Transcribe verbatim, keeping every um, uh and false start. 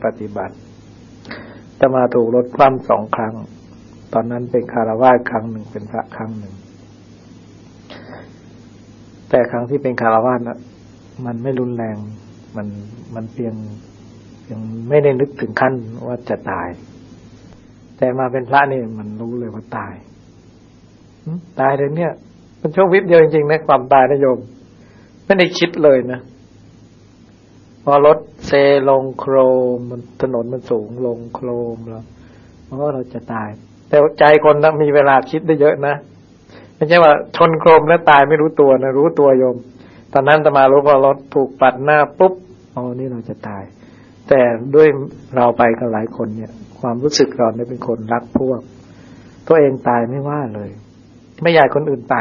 ปฏิบัติจะมาถูกรถคว่ำสองครั้งตอนนั้นเป็นคารวาสครั้งหนึ่งเป็นพระครั้งหนึ่งแต่ครั้งที่เป็นคารวาสน่ะมันไม่รุนแรงมันมันเพียงยังไม่ได้นึกถึงขั้นว่าจะตายแต่มาเป็นพระนี่มันรู้เลยว่าตายตายเลยเนี่ยมันช่วงวิบเดียวจริงๆนะความตายนะโยมไม่ได้คิดเลยนะพอรถเซลงโครมมันถนนมันสูงลงโครมแล้วเพราะว่าเราจะตายแต่ใจคนนะมีเวลาคิดได้เยอะนะไม่ใช่ว่าชนโครมแล้วตายไม่รู้ตัวนะรู้ตัวโยมตอนนั้นอาตมารู้ว่ารถถูกปัดหน้าปุ๊บอ๋อนี่เราจะตายแต่ด้วยเราไปกันหลายคนเนี่ยความรู้สึกเราเนี่ยเป็นคนรักพวกตัวเองตายไม่ว่าเลยไม่อยากคนอื่นตาย